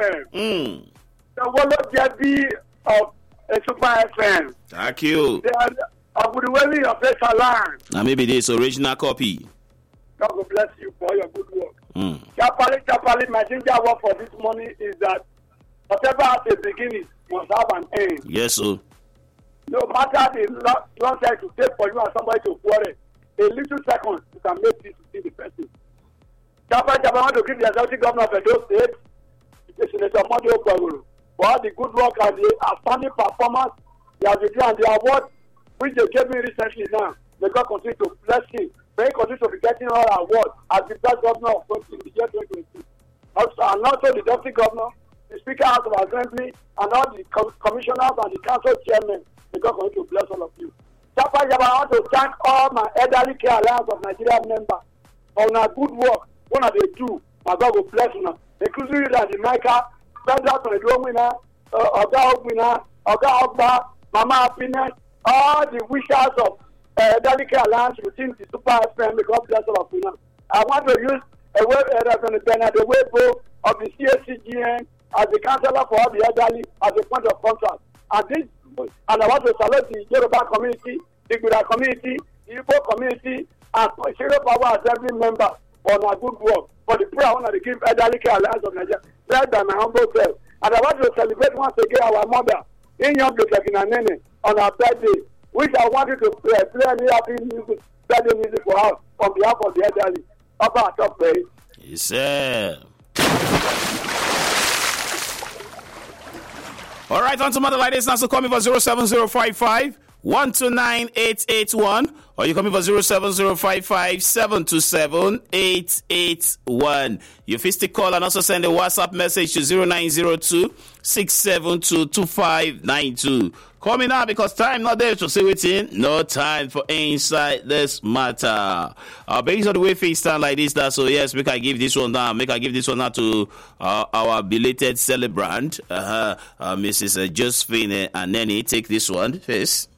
FM. The Wallo JB of Super FM. Thank you. They are of the way of the Salan. Now maybe this original copy. God will bless you for your good work. Chapali, my ginger word for this morning is that whatever has a beginning must have an end. Yes, sir. No matter the long time to take for you and somebody to quarrel, a little second you can make this to see the person. Chapali, I want to give the executive governor of Edo State, Senator Monday Okpagoro, for all the good work and the outstanding performance they have been doing and the award which they gave me recently now. May God continue to bless him. May he continue to be getting all awards as the best governor of in the year 2022. And also the deputy governor, the Speaker House of Assembly, and all the commissioners and the council chairmen. May God continue to bless all of you. Chapali, I want to thank all my elderly care alliance of Nigeria members for their good work. What they do, my God will bless you. Including the Micah, President of the winner, Oga winner, Oga Ogba, Mama Happiness, all the wishers of Delicate Alliance within the Super FM, God bless all of you now. I want to use a word Bernard Webo of the CSCGN as the counselor for all the elderly as a point of contact. And I want to salute the Yoruba community, the Igbo community, the Igbo community, and Zero Power Assembly member on our good work. For the prayer I want to give Elderly Care Alliance of Nigeria, led by my humble self. And I want to celebrate once again our mother, Inyom Nene, on our birthday, which I wanted to play any happy music, birthday music for us on behalf of the elderly. Upper our top place. Yes, sir. All right, on to mother like this now. So call me for 07055 129 881, or you call me for 07055 727 881. You fistic call and also send a WhatsApp message to 0902 672 2592. Call me now because time not there to say within. No time for inside this matter. Based on the way things stand like this, so yes, make I give this one now. Make I give this one now to our belated celebrant, Mrs. Josephine and Nenny. Take this one first.